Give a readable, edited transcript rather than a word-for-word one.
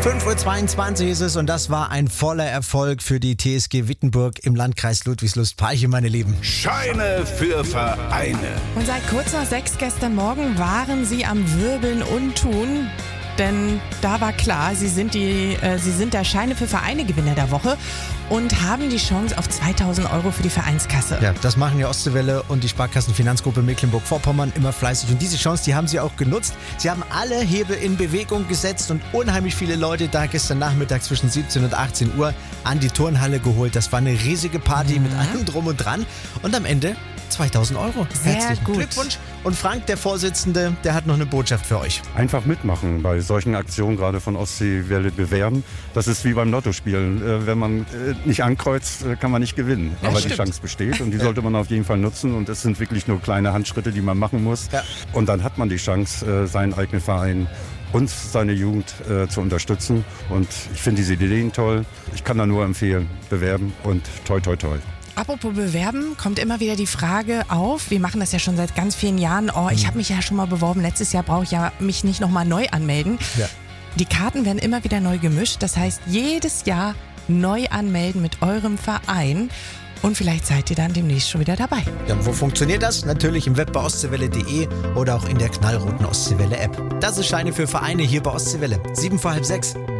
5:22 Uhr ist es und das war ein voller Erfolg für die TSG Wittenburg im Landkreis Ludwigslust-Parchim, meine Lieben. Scheine für Vereine. Und seit kurz nach 6 gestern Morgen waren sie am Wirbeln und Tun. Denn da war klar, sie sind der Scheine für Vereine Gewinner der Woche und haben die Chance auf 2.000 € für die Vereinskasse. Ja, das machen ja Ostseewelle und die Sparkassenfinanzgruppe Mecklenburg-Vorpommern immer fleißig. Und diese Chance, die haben sie auch genutzt. Sie haben alle Hebel in Bewegung gesetzt und unheimlich viele Leute da gestern Nachmittag zwischen 17 und 18 Uhr an die Turnhalle geholt. Das war eine riesige Party mit allem drum und dran. Und am Ende 2.000 €. Sehr Herzlichen gut. Glückwunsch. Und Frank, der Vorsitzende, der hat noch eine Botschaft für euch. Einfach mitmachen bei solchen Aktionen, gerade von Ostseewelle bewerben. Das ist wie beim Lottospielen. Wenn man nicht ankreuzt, kann man nicht gewinnen. Ja, aber stimmt. die Chance besteht und die sollte man auf jeden Fall nutzen. Und es sind wirklich nur kleine Handschritte, die man machen muss. Ja. Und dann hat man die Chance, seinen eigenen Verein und seine Jugend zu unterstützen. Und ich finde diese Ideen toll. Ich kann da nur empfehlen, bewerben und toi toi toi. Apropos bewerben, kommt immer wieder die Frage auf, wir machen das ja schon seit ganz vielen Jahren, ich habe mich ja schon mal beworben, letztes Jahr brauche ich ja mich nicht nochmal neu anmelden. Ja. Die Karten werden immer wieder neu gemischt, das heißt jedes Jahr neu anmelden mit eurem Verein und vielleicht seid ihr dann demnächst schon wieder dabei. Ja, und wo funktioniert das? Natürlich im Web bei ostseewelle.de oder auch in der knallroten Ostseewelle-App. Das ist Scheine für Vereine hier bei Ostseewelle. 6:07.